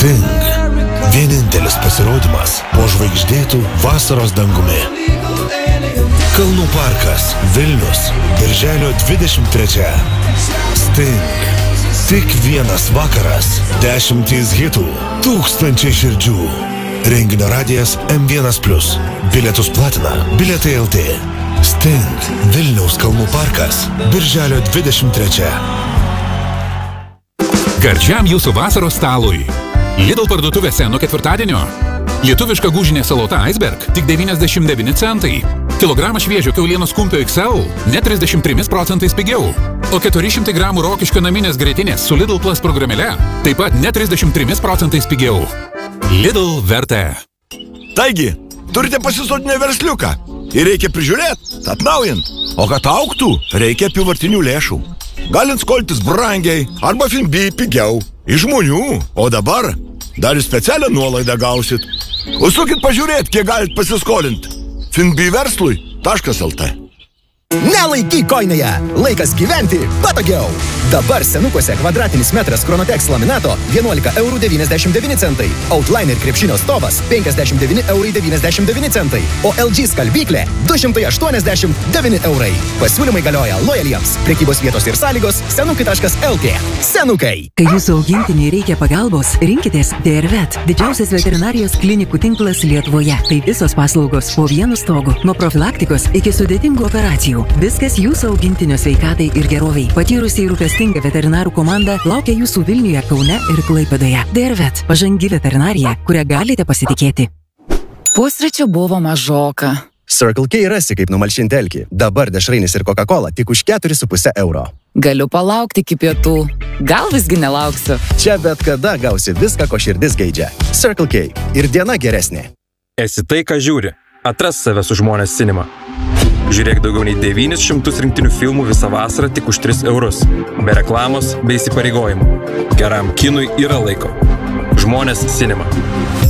Sting. Vienintelis pasirodymas po žvaigždėtų vasaros dangumi. Kalnų parkas, Vilnius, birželio 23. Sting. Tik vienas vakaras, 10 hitų, 1000 širdžių. Renginio radijas M1+. Bilietus platina Bilietai LT. Sting. Vilniaus Kalnų parkas, birželio 23. Gardžiam jūsų vasaros stalui. Lidl parduotuvėse nuo ketvirtadienio. Lietuviška gūžinė salota Iceberg tik 99 centai. Kilogramą šviežio kiaulienos kumpio XL net 33% pigiau. O 400 gramų rokiškio naminės grietinės su Lidl Plus programėle taip pat net 33% pigiau. Lidl vertė. Taigi, turite pasisotinę versliuką ir reikia prižiūrėti, atnaujint. O kad augtų, reikia apyvartinių lėšų. Galint skoltis brangiai arba Finbi pigiau. Iš žmonių. O dabar dar ir specialią nuolaidą gausit. Užsukit pažiūrėti, kiek galit pasiskolinti. finbiverslui.lt. Nelaikyk koinėje! Laikas gyventi patogiau! Dabar senukuose kvadratinis metras Chronotex laminato 11,99 €. Outliner krepšinio stovas 59,99 €. O LG skalbyklė 289 €. Pasiūlymai galioja lojaliems. Prekybos vietos ir sąlygos senukai.lt. Senukai. Kai jūsų augintiniui reikia pagalbos, rinkitės DRVET. Didžiausias veterinarijos klinikų tinklas Lietuvoje. Tai visos paslaugos po vienu stogu. Nuo profilaktikos iki sudėtingų operacijų. Viskas jūsų augintinio sveikatai ir geroviai. Patyrusi ir rūpestinga veterinarų komanda laukia jūsų Vilniuje, Kaune ir Klaipėdoje. DRVET. Pažangi veterinarija, kurią galite pasitikėti. Pusryčių buvo mažoka. Circle K rasi, kaip numalšinti alkį. Dabar dešrainis ir Coca-Cola tik už 4,5 €. Galiu palaukti iki pietų. Gal visgi nelauksiu. Čia bet kada gausi viską, ko širdis geidžia. Circle K. Ir diena geresnė. Esi tai, ką žiūri. Atras save su Žmonės Cinema. Žiūrėk daugiau nei 900 rinktinių filmų visą vasarą tik už 3 €. Be reklamos, be įsipareigojimų. Geram kinui yra laiko. Žmonės Cinema.